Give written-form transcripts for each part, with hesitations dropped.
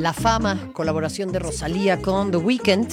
La Fama, colaboración de Rosalía con The Weeknd.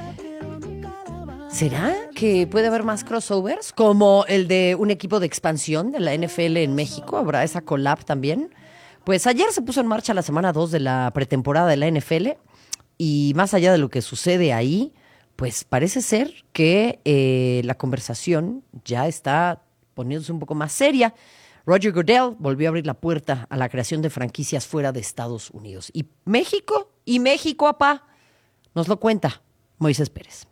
¿Será que puede haber más crossovers? Como el de un equipo de expansión de la NFL en México. ¿Habrá esa collab también? Pues ayer se puso en marcha la semana 2 de la pretemporada de la NFL. Y más allá de lo que sucede ahí, pues parece ser que la conversación ya está poniéndose un poco más seria. Roger Goodell volvió a abrir la puerta a la creación de franquicias fuera de Estados Unidos. ¿Y México? ¿Y México, apá? Nos lo cuenta Moisés Pérez.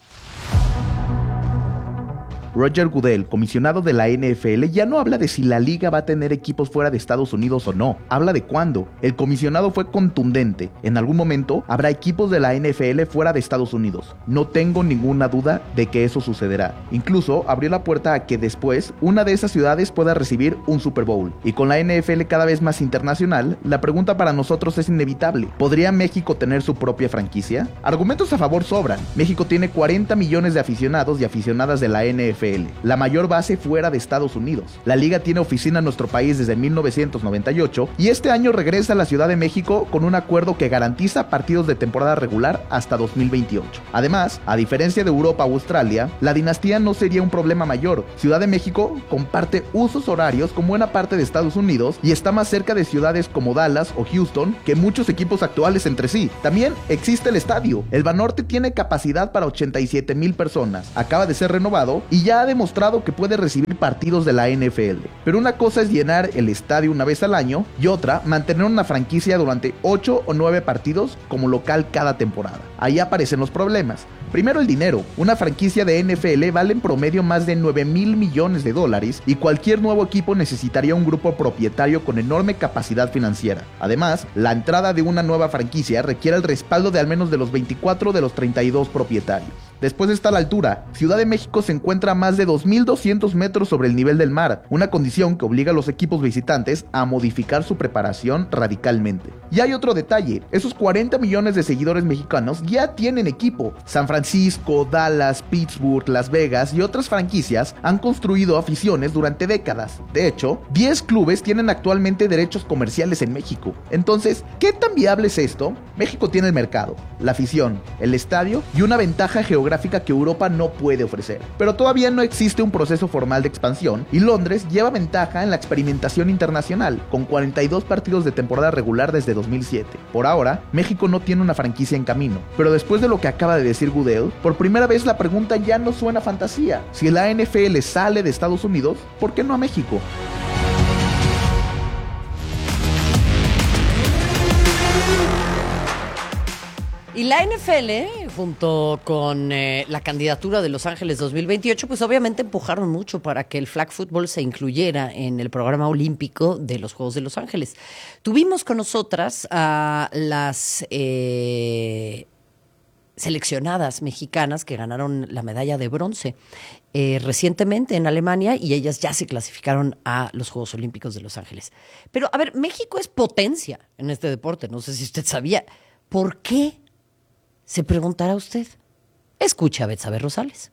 Roger Goodell, comisionado de la NFL, ya no habla de si la liga va a tener equipos fuera de Estados Unidos o no, habla de cuándo. El comisionado fue contundente: en algún momento habrá equipos de la NFL fuera de Estados Unidos. No tengo ninguna duda de que eso sucederá. Incluso abrió la puerta a que después una de esas ciudades pueda recibir un Super Bowl. Y con la NFL cada vez más internacional, la pregunta para nosotros es inevitable: ¿podría México tener su propia franquicia? Argumentos a favor sobran. México tiene 40 millones de aficionados y aficionadas de la NFL. La mayor base fuera de Estados Unidos. La liga tiene oficina en nuestro país desde 1998 y este año regresa a la Ciudad de México con un acuerdo que garantiza partidos de temporada regular hasta 2028. Además, a diferencia de Europa o Australia, la dinastía no sería un problema mayor. Ciudad de México comparte usos horarios con buena parte de Estados Unidos y está más cerca de ciudades como Dallas o Houston que muchos equipos actuales entre sí. También existe el estadio. El Banorte tiene capacidad para 87,000 personas. Acaba de ser renovado y ya ha demostrado que puede recibir partidos de la NFL. Pero una cosa es llenar el estadio una vez al año y otra, mantener una franquicia durante 8 o 9 partidos como local cada temporada. Ahí aparecen los problemas. Primero, el dinero. Una franquicia de NFL vale en promedio más de $9,000 millones y cualquier nuevo equipo necesitaría un grupo propietario con enorme capacidad financiera. Además, la entrada de una nueva franquicia requiere el respaldo de al menos de los 24 de los 32 propietarios. Después está la altura. Ciudad de México se encuentra a más de 2,200 metros sobre el nivel del mar, una condición que obliga a los equipos visitantes a modificar su preparación radicalmente. Y hay otro detalle: esos 40 millones de seguidores mexicanos ya tienen equipo. San Francisco, Dallas, Pittsburgh, Las Vegas y otras franquicias han construido aficiones durante décadas. De hecho, 10 clubes tienen actualmente derechos comerciales en México. Entonces, ¿qué tan viable es esto? México tiene el mercado, la afición, el estadio y una ventaja geográfica que Europa no puede ofrecer. Pero todavía no existe un proceso formal de expansión y Londres lleva ventaja en la experimentación internacional, con 42 partidos de temporada regular desde 2007. Por ahora, México no tiene una franquicia en camino, pero después de lo que acaba de decir Goodell, por primera vez la pregunta ya no suena fantasía. Si la NFL sale de Estados Unidos, ¿por qué no a México? Y la NFL, junto con la candidatura de Los Ángeles 2028, pues obviamente empujaron mucho para que el flag football se incluyera en el programa olímpico de los Juegos de Los Ángeles. Tuvimos con nosotras a las seleccionadas mexicanas que ganaron la medalla de bronce recientemente en Alemania, y ellas ya se clasificaron a los Juegos Olímpicos de Los Ángeles. Pero, a ver, México es potencia en este deporte, no sé si usted sabía. ¿Por qué? Se preguntará usted. Escucha a Betsabe Rosales.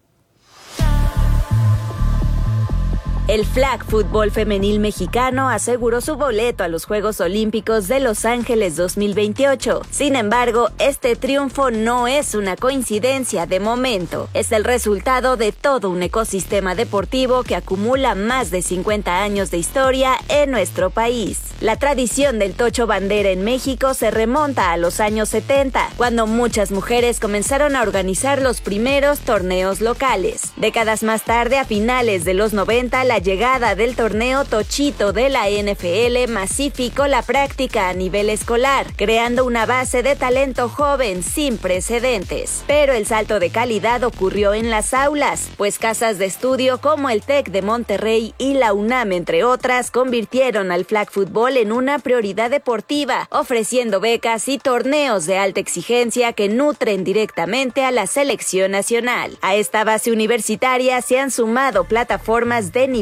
El flag fútbol femenil mexicano aseguró su boleto a los Juegos Olímpicos de Los Ángeles 2028. Sin embargo, este triunfo no es una coincidencia de momento. Es el resultado de todo un ecosistema deportivo que acumula más de 50 años de historia en nuestro país. La tradición del tocho bandera en México se remonta a los años 70, cuando muchas mujeres comenzaron a organizar los primeros torneos locales. Décadas más tarde, a finales de los 90, la llegada del torneo Tochito de la NFL masificó la práctica a nivel escolar, creando una base de talento joven sin precedentes. Pero el salto de calidad ocurrió en las aulas, pues casas de estudio como el TEC de Monterrey y la UNAM, entre otras, convirtieron al flag football en una prioridad deportiva, ofreciendo becas y torneos de alta exigencia que nutren directamente a la selección nacional. A esta base universitaria se han sumado plataformas de nivel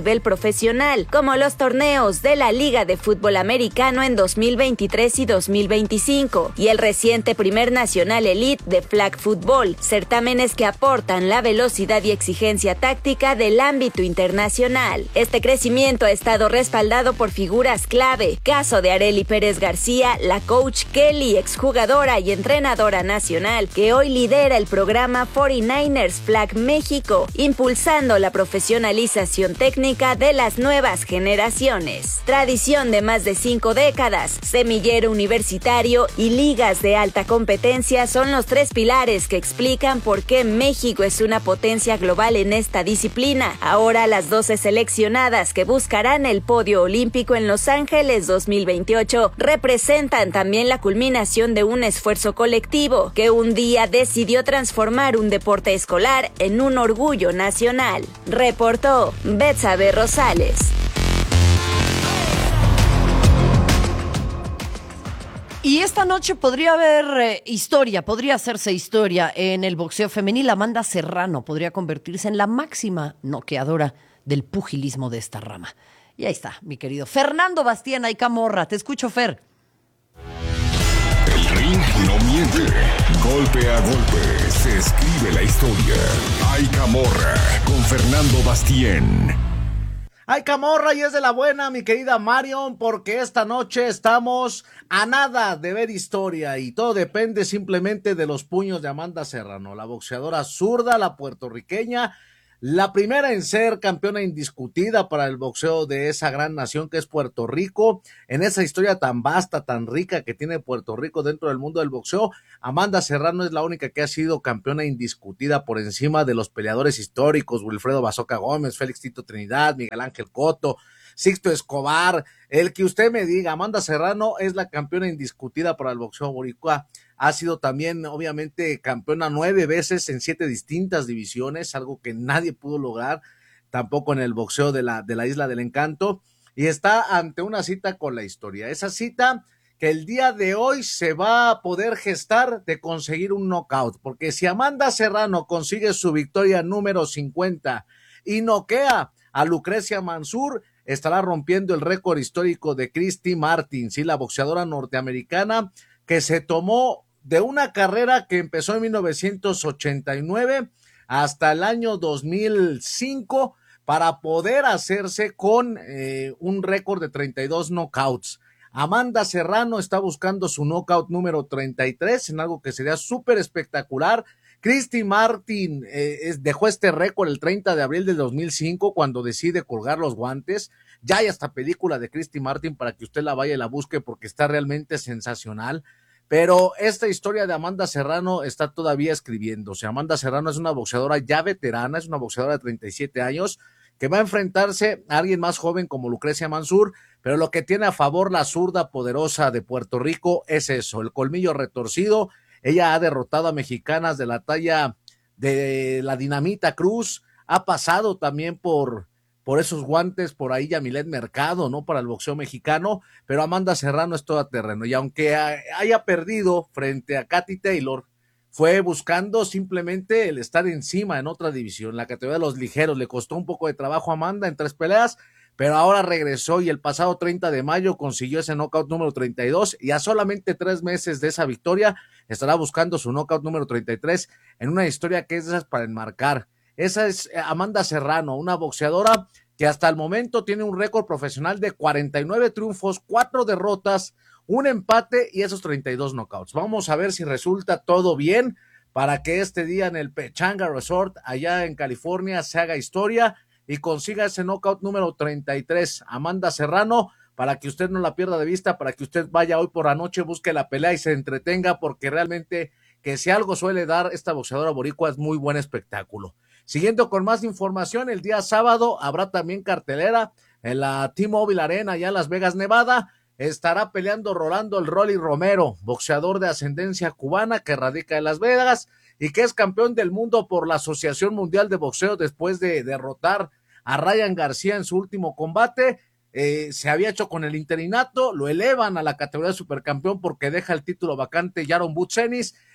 nivel profesional, como los torneos de la Liga de Fútbol Americano en 2023 y 2025, y el reciente Primer Nacional Elite de Flag Football, certámenes que aportan la velocidad y exigencia táctica del ámbito internacional. Este crecimiento ha estado respaldado por figuras clave, caso de Arely Pérez García, la coach Kelly, exjugadora y entrenadora nacional, que hoy lidera el programa 49ers Flag México, impulsando la profesionalización técnica de las nuevas generaciones. Tradición de más de 5 décadas, semillero universitario y ligas de alta competencia son los 3 pilares que explican por qué México es una potencia global en esta disciplina. Ahora las 12 seleccionadas que buscarán el podio olímpico en Los Ángeles 2028 representan también la culminación de un esfuerzo colectivo que un día decidió transformar un deporte escolar en un orgullo nacional. Reportó Betsabe Rosales. Y esta noche podría haber podría hacerse historia en el boxeo femenil. Amanda Serrano podría convertirse en la máxima noqueadora del pugilismo de esta rama. Y ahí está, mi querido Fernando Bastien, Ay Camorra. Te escucho, Fer. El ring no miente. Golpe a golpe se escribe la historia. Ay Camorra con Fernando Bastien. Ay, Camorra, y es de la buena, mi querida Marion, porque esta noche estamos a nada de ver historia y todo depende simplemente de los puños de Amanda Serrano, la boxeadora zurda, la puertorriqueña, la primera en ser campeona indiscutida para el boxeo de esa gran nación que es Puerto Rico. En esa historia tan vasta, tan rica que tiene Puerto Rico dentro del mundo del boxeo, Amanda Serrano es la única que ha sido campeona indiscutida por encima de los peleadores históricos, Wilfredo Bazoca Gómez, Félix Tito Trinidad, Miguel Ángel Cotto, Sixto Escobar, el que usted me diga. Amanda Serrano es la campeona indiscutida para el boxeo boricua. Ha sido también, obviamente, campeona 9 veces en 7 distintas divisiones, algo que nadie pudo lograr, tampoco en el boxeo de la Isla del Encanto, y está ante una cita con la historia. Esa cita que el día de hoy se va a poder gestar de conseguir un knockout, porque si Amanda Serrano consigue su victoria número 50 y noquea a Lucrecia Mansur, estará rompiendo el récord histórico de Christy Martin, sí, la boxeadora norteamericana que se tomó de una carrera que empezó en 1989 hasta el año 2005 para poder hacerse con un récord de 32 knockouts. Amanda Serrano está buscando su knockout número 33 en algo que sería súper espectacular. Christy Martin dejó este récord el 30 de abril del 2005 cuando decide colgar los guantes. Ya hay hasta película de Christy Martin para que usted la vaya y la busque porque está realmente sensacional. Pero esta historia de Amanda Serrano está todavía escribiéndose. Amanda Serrano es una boxeadora ya veterana, es una boxeadora de 37 años que va a enfrentarse a alguien más joven como Lucrecia Mansur, pero lo que tiene a favor la zurda poderosa de Puerto Rico es eso, el colmillo retorcido. Ella ha derrotado a mexicanas de la talla de la Dinamita Cruz, ha pasado también por esos guantes, por ahí Yamilet Mercado, ¿no? Para el boxeo mexicano, pero Amanda Serrano es todoterreno, y aunque haya perdido frente a Katy Taylor, fue buscando simplemente el estar encima en otra división, la categoría de los ligeros. Le costó un poco de trabajo a Amanda en 3 peleas, pero ahora regresó y el pasado 30 de mayo consiguió ese knockout número 32 y a solamente 3 meses de esa victoria estará buscando su knockout número 33 en una historia que es de esas para enmarcar. Esa es Amanda Serrano, una boxeadora que hasta el momento tiene un récord profesional de 49 triunfos, 4 derrotas, un empate y esos 32 knockouts. Vamos a ver si resulta todo bien para que este día en el Pechanga Resort, allá en California, se haga historia y consiga ese knockout número 33. Amanda Serrano, para que usted no la pierda de vista, para que usted vaya hoy por la noche, busque la pelea y se entretenga, porque realmente que si algo suele dar esta boxeadora boricua es muy buen espectáculo. Siguiendo con más información, el día sábado habrá también cartelera en la T-Mobile Arena, allá en Las Vegas, Nevada. Estará peleando Rolando el Rolly Romero, boxeador de ascendencia cubana que radica en Las Vegas y que es campeón del mundo por la Asociación Mundial de Boxeo después de derrotar a Ryan García en su último combate. Se había hecho con el interinato, lo elevan a la categoría de supercampeón porque deja el título vacante Yaron Butsenis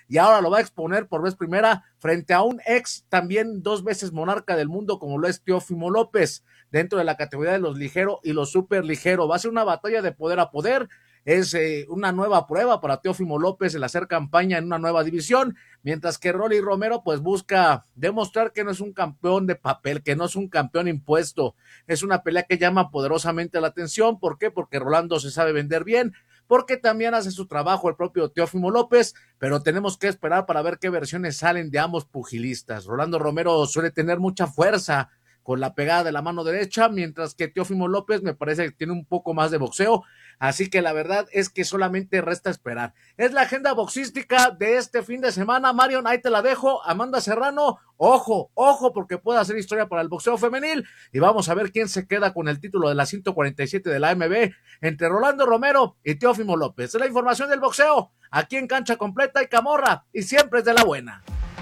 y ahora lo va a exponer por vez primera frente a un ex también 2 veces monarca del mundo como lo es Teófimo López, dentro de la categoría de los ligero y los super ligero. Va a ser una batalla de poder a poder. Es una nueva prueba para Teófimo López el hacer campaña en una nueva división, mientras que Rolly Romero pues busca demostrar que no es un campeón de papel, que no es un campeón impuesto. Es una pelea que llama poderosamente la atención. ¿Por qué? Porque Rolando se sabe vender bien, porque también hace su trabajo el propio Teófimo López, pero tenemos que esperar para ver qué versiones salen de ambos pugilistas. Rolando Romero suele tener mucha fuerza con la pegada de la mano derecha, mientras que Teófimo López me parece que tiene un poco más de boxeo, así que la verdad es que solamente resta esperar. Es la agenda boxística de este fin de semana, Marion, ahí te la dejo. Amanda Serrano, ojo, porque puede hacer historia para el boxeo femenil, y vamos a ver quién se queda con el título de la 147 de la AMB, entre Rolando Romero y Teófimo López. Es la información del boxeo, aquí en Cancha Completa y Camorra, y siempre es de la buena.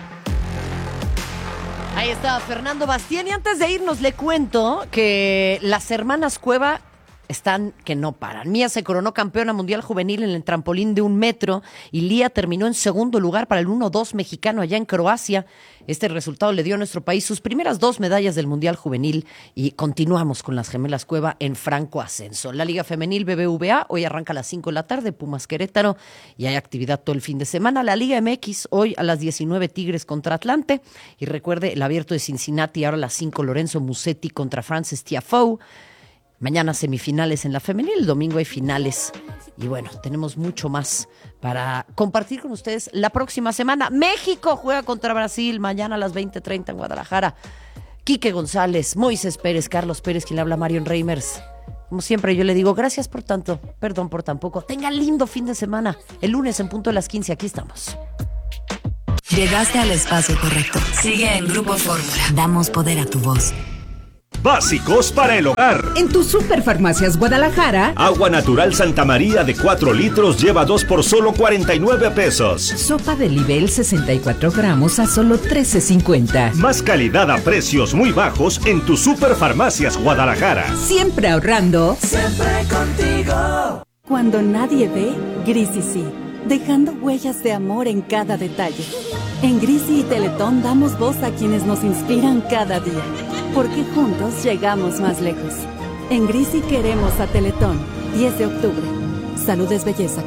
Ahí está Fernando Bastien, y antes de irnos le cuento que las hermanas Cueva están que no paran. Mía se coronó campeona mundial juvenil en el trampolín de 1 metro y Lía terminó en segundo lugar para el 1-2 mexicano allá en Croacia. Este resultado le dio a nuestro país sus primeras 2 medallas del mundial juvenil y continuamos con las gemelas Cueva en franco ascenso. La Liga Femenil BBVA hoy arranca a las 5 de la tarde, Pumas Querétaro, y hay actividad todo el fin de semana. La Liga MX hoy a las 19 Tigres contra Atlante, y recuerde el Abierto de Cincinnati ahora a las 5 Lorenzo Musetti contra Frances Tiafoe. Mañana semifinales en la femenil, el domingo hay finales. Y bueno, tenemos mucho más para compartir con ustedes la próxima semana. México juega contra Brasil mañana a las 20:30 en Guadalajara. Quique González, Moisés Pérez, Carlos Pérez, quien le habla, Marion Reimers. Como siempre yo le digo, gracias por tanto, perdón por tan poco. Tenga lindo fin de semana. El lunes en punto de las 15, aquí estamos. Llegaste al espacio correcto. Sigue en Grupo Fórmula. Damos poder a tu voz. Básicos para el hogar. En tu Superfarmacias Guadalajara, Agua natural Santa María de 4 litros lleva 2 por solo 49 pesos. sopa de Libel 64 gramos a solo 13.50. Más calidad a precios muy bajos en tu Superfarmacias Guadalajara. Siempre ahorrando. Siempre contigo. Cuando nadie ve, Grisi sí, dejando huellas de amor en cada detalle. En Grisi y Teletón damos voz a quienes nos inspiran cada día, porque juntos llegamos más lejos. En Grisi queremos a Teletón. 10 de octubre. Salud es belleza.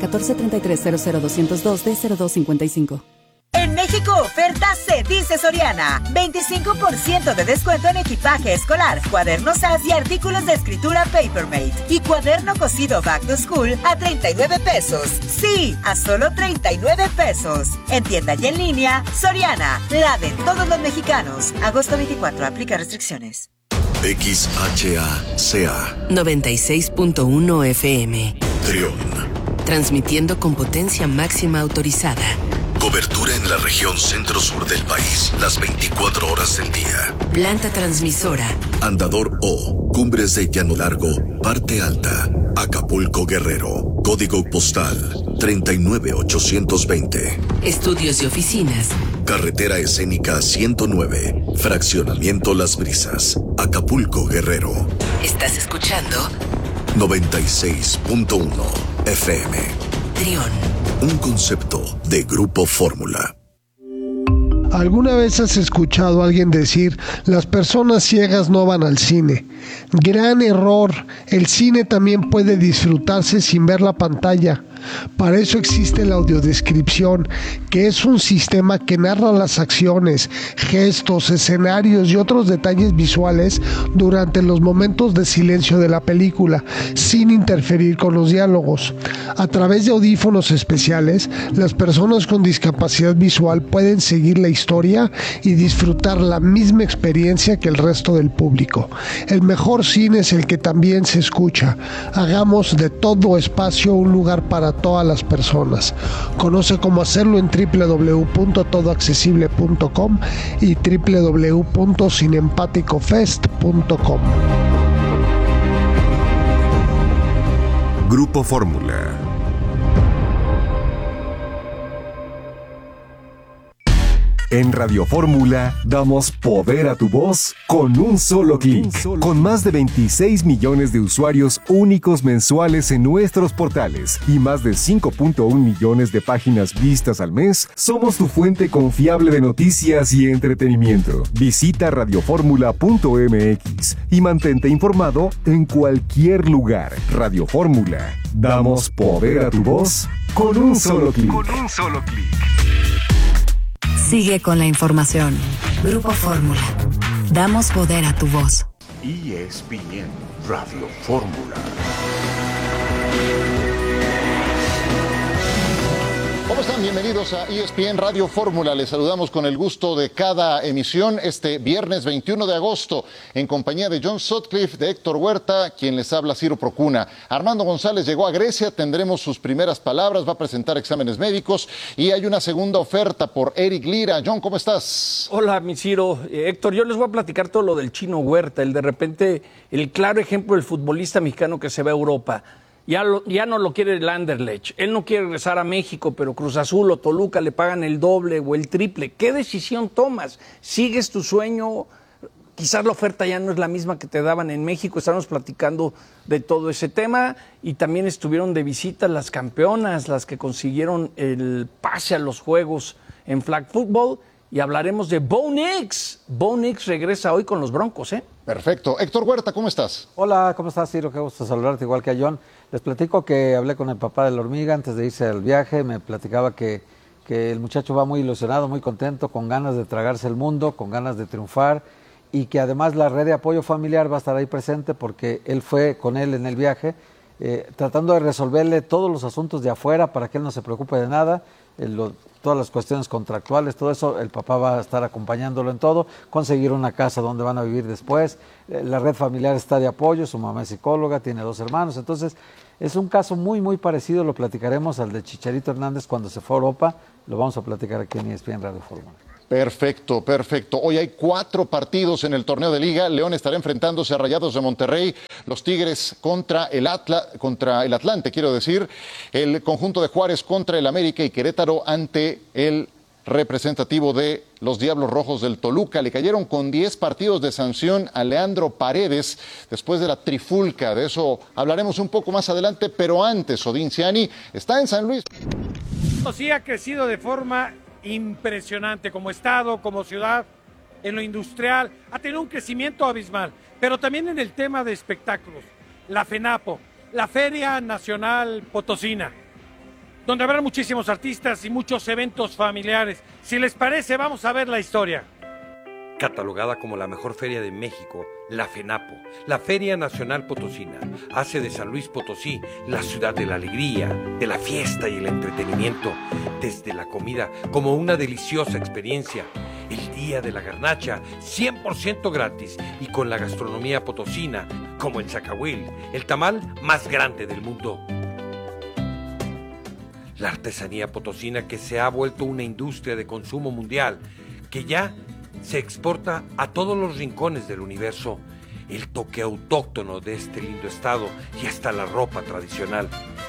1433-00202-D0255. En México, oferta se dice Soriana. 25% de descuento en equipaje escolar, cuadernos SAS y artículos de escritura Papermate. Y cuaderno cosido Back to School a 39 pesos. Sí, a solo 39 pesos. En tienda y en línea, Soriana, la de todos los mexicanos. Agosto 24, aplica restricciones. XHACA 96.1 FM. Trión. Transmitiendo con potencia máxima autorizada. Cobertura en la región centro-sur del país, las 24 horas del día. Planta transmisora. Andador O, Cumbres de Llano Largo, Parte Alta, Acapulco Guerrero. Código postal 39820. Estudios y oficinas. Carretera Escénica 109, Fraccionamiento Las Brisas, Acapulco Guerrero. ¿Estás escuchando? 96.1 FM. Trión. Un concepto de Grupo Fórmula. ¿Alguna vez has escuchado a alguien decir, las personas ciegas no van al cine? Gran error. El cine también puede disfrutarse sin ver la pantalla. Para eso existe la audiodescripción, que es un sistema que narra las acciones, gestos, escenarios y otros detalles visuales durante los momentos de silencio de la película, sin interferir con los diálogos. A través de audífonos especiales, las personas con discapacidad visual pueden seguir la historia y disfrutar la misma experiencia que el resto del público. El mejor cine es el que también se escucha. Hagamos de todo espacio un lugar para todas las personas. Conoce cómo hacerlo en www.todoaccesible.com y www.cineempaticofest.com. Grupo Fórmula. En Radio Fórmula damos poder a tu voz con un solo clic. Con más de 26 millones de usuarios únicos mensuales en nuestros portales y más de 5.1 millones de páginas vistas al mes, somos tu fuente confiable de noticias y entretenimiento. Visita radioformula.mx y mantente informado en cualquier lugar. Radio Fórmula. Damos poder a tu voz con un solo clic. Sigue con la información. Grupo Fórmula. Damos poder a tu voz. ESPN Radio Fórmula. ¿Cómo están? Bienvenidos a ESPN Radio Fórmula. Les saludamos con el gusto de cada emisión este viernes 21 de agosto en compañía de John Sutcliffe, de Héctor Huerta, quien les habla Ciro Procuna. Armando González llegó a Grecia, tendremos sus primeras palabras, va a presentar exámenes médicos y hay una segunda oferta por Eric Lira. John, ¿cómo estás? Hola, mi Ciro. Héctor, yo les voy a platicar todo lo del Chino Huerta, el claro ejemplo del futbolista mexicano que se va a Europa. Ya no lo quiere el Anderlecht, él no quiere regresar a México, pero Cruz Azul o Toluca le pagan el doble o el triple. ¿Qué decisión tomas? ¿Sigues tu sueño? Quizás la oferta ya no es la misma que te daban en México. Estamos platicando de todo ese tema y también estuvieron de visita las campeonas, las que consiguieron el pase a los juegos en flag football, y hablaremos de Bo Nix. Bo Nix regresa hoy con los Broncos, ¿eh? Perfecto. Héctor Huerta, ¿cómo estás? Hola, ¿cómo estás, Ciro? Qué gusto saludarte, igual que a John. Les platico que hablé con el papá de la hormiga antes de irse al viaje. Me platicaba que el muchacho va muy ilusionado, muy contento, con ganas de tragarse el mundo, con ganas de triunfar, y que además la red de apoyo familiar va a estar ahí presente porque él fue con él en el viaje, tratando de resolverle todos los asuntos de afuera para que él no se preocupe de nada. Todas las cuestiones contractuales, todo eso, el papá va a estar acompañándolo en todo, conseguir una casa donde van a vivir después. La red familiar está de apoyo, su mamá es psicóloga, tiene 2 hermanos, entonces es un caso muy, muy parecido, lo platicaremos al de Chicharito Hernández cuando se fue a Europa, lo vamos a platicar aquí en ESPN Radio Fórmula. Perfecto, perfecto. Hoy hay 4 partidos en el torneo de Liga. León estará enfrentándose a Rayados de Monterrey, los Tigres contra el Atlante, el conjunto de Juárez contra el América y Querétaro ante el representativo de los Diablos Rojos del Toluca. Le cayeron con 10 partidos de sanción a Leandro Paredes después de la trifulca. De eso hablaremos un poco más adelante, pero antes, Odín Ciani está en San Luis. Sí, ha crecido de forma impresionante como estado, como ciudad, en lo industrial, ha tenido un crecimiento abismal, pero también en el tema de espectáculos. La FENAPO, la Feria Nacional Potosina, donde habrá muchísimos artistas y muchos eventos familiares. Si les parece, vamos a ver la historia. Catalogada como la mejor feria de México, la FENAPO, la Feria Nacional Potosina, hace de San Luis Potosí la ciudad de la alegría, de la fiesta y el entretenimiento, desde la comida como una deliciosa experiencia, el día de la garnacha 100% gratis y con la gastronomía potosina como el zacahuil, el tamal más grande del mundo. La artesanía potosina que se ha vuelto una industria de consumo mundial, que ya se exporta a todos los rincones del universo, el toque autóctono de este lindo estado y hasta la ropa tradicional.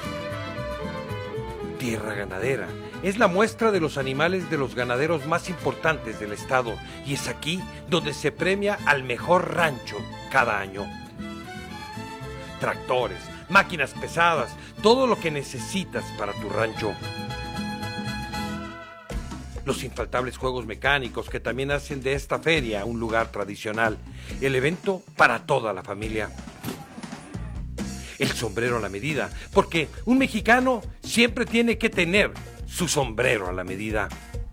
Tierra ganadera es la muestra de los animales de los ganaderos más importantes del estado y es aquí donde se premia al mejor rancho cada año. Tractores, máquinas pesadas, todo lo que necesitas para tu rancho. Los infaltables juegos mecánicos que también hacen de esta feria un lugar tradicional. El evento para toda la familia. El sombrero a la medida, porque un mexicano siempre tiene que tener su sombrero a la medida.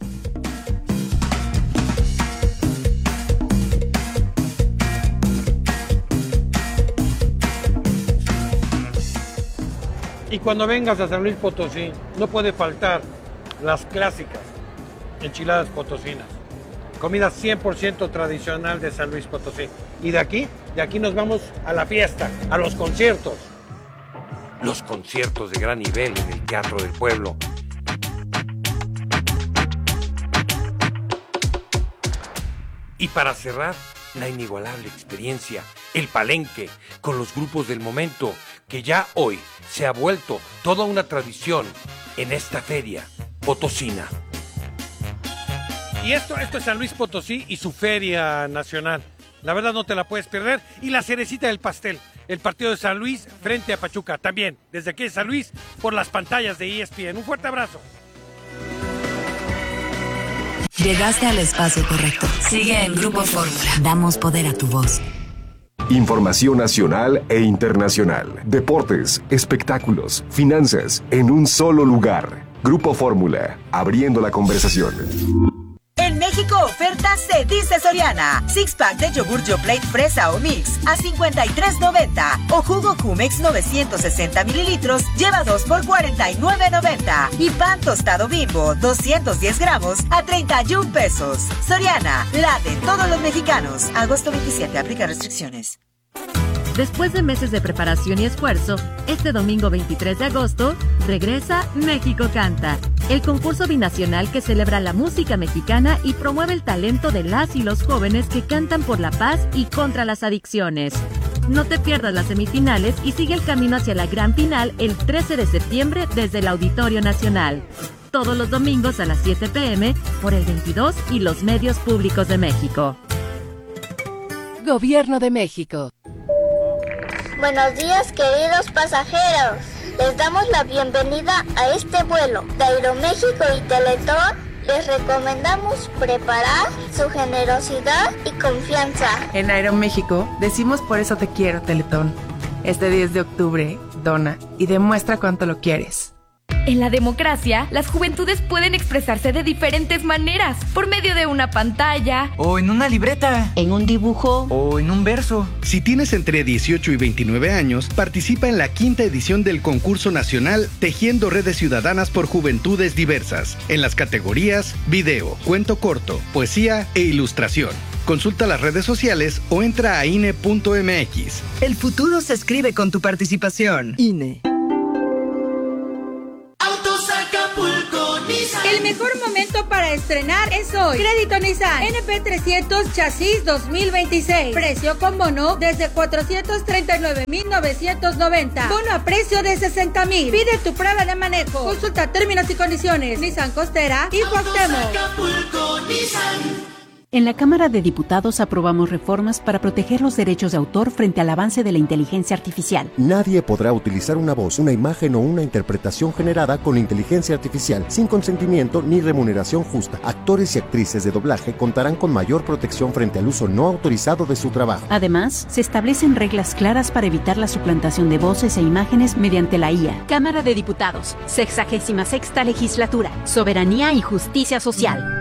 Y cuando vengas a San Luis Potosí, no puede faltar las clásicas enchiladas potosinas. Comida 100% tradicional de San Luis Potosí. Y de aquí nos vamos a la fiesta, a los conciertos. Los conciertos de gran nivel en el Teatro del Pueblo. Y para cerrar, la inigualable experiencia, el palenque, con los grupos del momento, que ya hoy se ha vuelto toda una tradición en esta feria potosina. Y esto es San Luis Potosí y su feria nacional. La verdad no te la puedes perder. Y la cerecita del pastel, el partido de San Luis frente a Pachuca. También, desde aquí de San Luis, por las pantallas de ESPN. Un fuerte abrazo. Llegaste al espacio correcto. Sigue en Grupo Fórmula. Damos poder a tu voz. Información nacional e internacional. Deportes, espectáculos, finanzas, en un solo lugar. Grupo Fórmula, abriendo la conversación. En México, oferta se dice Soriana. 6-pack de yogur Yoplait fresa o mix a $53.90. O jugo Jumex 960 mililitros lleva 2 por $49.90. Y pan tostado Bimbo 210 gramos a 31 pesos. Soriana, la de todos los mexicanos. Agosto 27, aplica restricciones. Después de meses de preparación y esfuerzo, este domingo 23 de agosto, regresa México Canta, el concurso binacional que celebra la música mexicana y promueve el talento de las y los jóvenes que cantan por la paz y contra las adicciones. No te pierdas las semifinales y sigue el camino hacia la gran final el 13 de septiembre desde el Auditorio Nacional. Todos los domingos a las 7 p.m. por el 22 y los medios públicos de México. Gobierno de México. Buenos días, queridos pasajeros. Les damos la bienvenida a este vuelo de Aeroméxico y Teletón. Les recomendamos preparar su generosidad y confianza. En Aeroméxico decimos por eso te quiero, Teletón. Este 10 de octubre, dona y demuestra cuánto lo quieres. En la democracia, las juventudes pueden expresarse de diferentes maneras, por medio de una pantalla, o en una libreta, en un dibujo, o en un verso. Si tienes entre 18 y 29 años, participa en la 5ª edición del concurso nacional Tejiendo Redes Ciudadanas por Juventudes Diversas, en las categorías video, cuento corto, poesía e ilustración. Consulta las redes sociales o entra a INE.mx. El futuro se escribe con tu participación. INE. El mejor momento para estrenar es hoy. Crédito Nissan NP300 Chasis 2026. Precio con bono desde 439,990. Bono a precio de 60,000. Pide tu prueba de manejo. Consulta términos y condiciones. Nissan Costera y Cuauhtémoc. En la Cámara de Diputados aprobamos reformas para proteger los derechos de autor frente al avance de la inteligencia artificial. Nadie podrá utilizar una voz, una imagen o una interpretación generada con inteligencia artificial sin consentimiento ni remuneración justa. Actores y actrices de doblaje contarán con mayor protección frente al uso no autorizado de su trabajo. Además, se establecen reglas claras para evitar la suplantación de voces e imágenes mediante la IA. Cámara de Diputados, 66ª Legislatura, Soberanía y Justicia Social.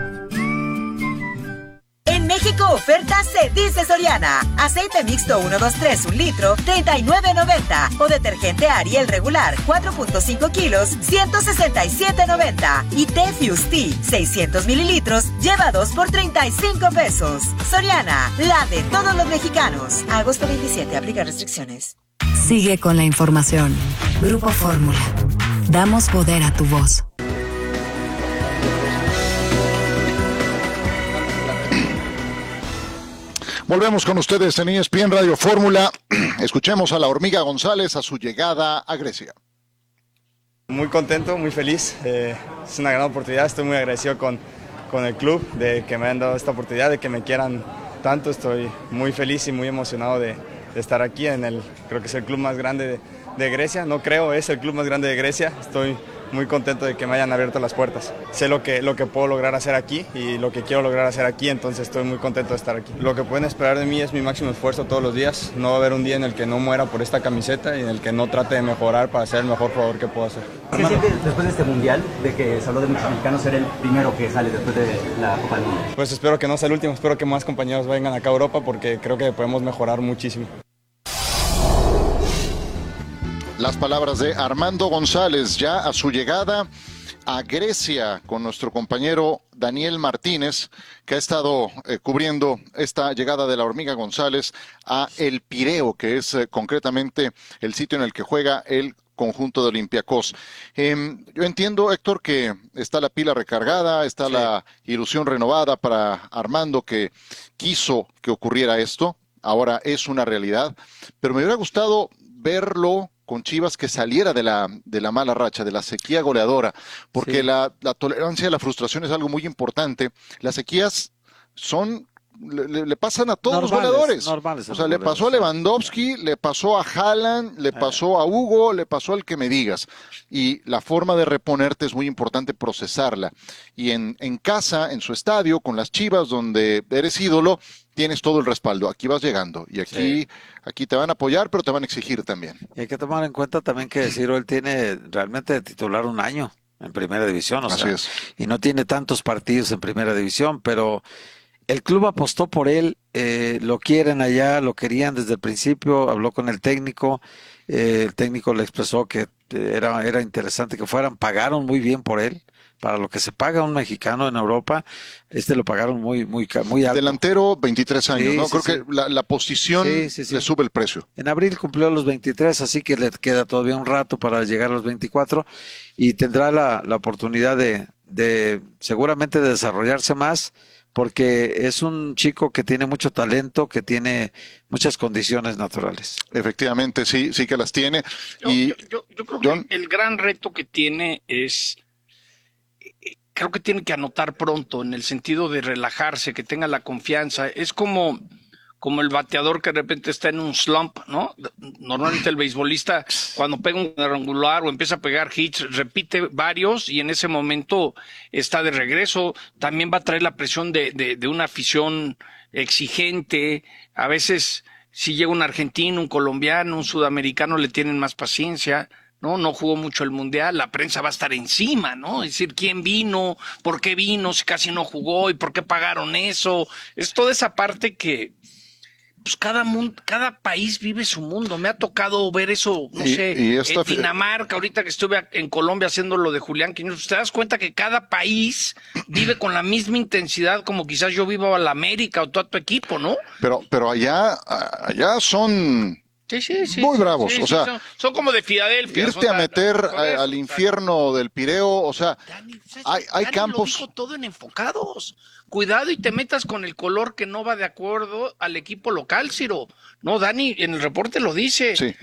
En México, oferta se dice Soriana. Aceite mixto 123 1 litro, $39.90. O detergente Ariel regular, 4.5 kilos, $167.90. Y té Fusti, 600 mililitros, lleva 2 por $35. Soriana, la de todos los mexicanos. Agosto 27, aplica restricciones. Sigue con la información. Grupo Fórmula. Damos poder a tu voz. Volvemos con ustedes en ESPN Radio Fórmula. Escuchemos a la Hormiga González a su llegada a Grecia. Muy contento, muy feliz. Es una gran oportunidad. Estoy muy agradecido con el club de que me hayan dado esta oportunidad, de que me quieran tanto. Estoy muy feliz y muy emocionado de estar aquí creo que es el club más grande de Grecia. No creo, es el club más grande de Grecia. Estoy muy contento de que me hayan abierto las puertas. Sé lo que puedo lograr hacer aquí y lo que quiero lograr hacer aquí, entonces estoy muy contento de estar aquí. Lo que pueden esperar de mí es mi máximo esfuerzo todos los días. No va a haber un día en el que no muera por esta camiseta y en el que no trate de mejorar para ser el mejor jugador que puedo ser. ¿Qué siente después de este mundial, de que se habló de muchos mexicanos, ser el primero que sale después de la Copa del Mundo? Pues espero que no sea el último, espero que más compañeros vengan acá a Europa porque creo que podemos mejorar muchísimo. Las palabras de Armando González ya a su llegada a Grecia con nuestro compañero Daniel Martínez, que ha estado cubriendo esta llegada de la Hormiga González a El Pireo, que es concretamente el sitio en el que juega el conjunto de Olympiacos. Yo entiendo, Héctor, que está la pila recargada, está la ilusión renovada para Armando, que quiso que ocurriera esto. Ahora es una realidad, pero me hubiera gustado verlo con Chivas que saliera de la mala racha, de la sequía goleadora, porque la tolerancia a la frustración es algo muy importante. Las sequías le pasan a todos los goleadores. O sea, le pasó a Lewandowski, le pasó a Haaland, le pasó a Hugo, le pasó al que me digas. Y la forma de reponerte es muy importante procesarla. Y en casa, en su estadio, con las Chivas, donde eres ídolo, tienes todo el respaldo. Aquí vas llegando y aquí te van a apoyar, pero te van a exigir también. Y hay que tomar en cuenta también que Ciro, él tiene realmente de titular un año en primera división. Así es. Y no tiene tantos partidos en primera división, pero el club apostó por él, lo quieren allá, lo querían desde el principio, habló con el técnico le expresó que era interesante que fueran, pagaron muy bien por él, para lo que se paga a un mexicano en Europa, lo pagaron muy alto. Delantero, 23 años, ¿no? Creo que la posición le sube el precio. En abril cumplió los 23, así que le queda todavía un rato para llegar a los 24 y tendrá la oportunidad de seguramente de desarrollarse más, porque es un chico que tiene mucho talento, que tiene muchas condiciones naturales. Efectivamente, sí que las tiene. Yo creo que el gran reto que tiene es, creo que tiene que anotar pronto, en el sentido de relajarse, que tenga la confianza. Es como el bateador que de repente está en un slump, ¿no? Normalmente el beisbolista, cuando pega un cuadrangular o empieza a pegar hits, repite varios y en ese momento está de regreso. También va a traer la presión de una afición exigente. A veces, si llega un argentino, un colombiano, un sudamericano, le tienen más paciencia. No jugó mucho el Mundial, la prensa va a estar encima, ¿no? Es decir, ¿quién vino? ¿Por qué vino? Si casi no jugó, ¿y por qué pagaron eso? Es toda esa parte que pues cada país vive su mundo. Me ha tocado ver eso, en Dinamarca, ahorita que estuve en Colombia haciendo lo de Julián Quiñones, te das cuenta que cada país vive con la misma intensidad como quizás yo vivo a la América o todo tu equipo, ¿no? Pero allá son muy bravos, son como de Filadelfia. Irte a meter al infierno del Pireo, o sea, Dani, hay campos. Lo dijo todo en Enfocados. Cuidado y te metas con el color que no va de acuerdo al equipo local, Ciro. No, Dani, en el reporte lo dice. Sí.